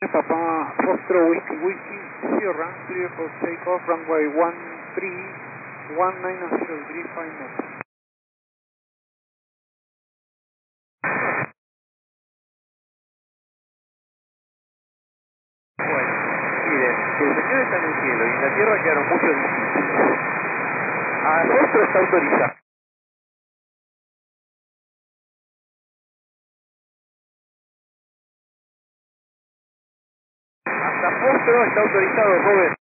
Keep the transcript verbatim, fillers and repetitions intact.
Papa Foxtrot Whiskey Whiskey, Sierra, clear for takeoff, runway one three one nine zero degree five knots. Bueno, miren, el señor está en el cielo y en la tierra quedaron muchos discípulos. A Foxtrot está autorizado. Hasta Foxtrot está autorizado, joven.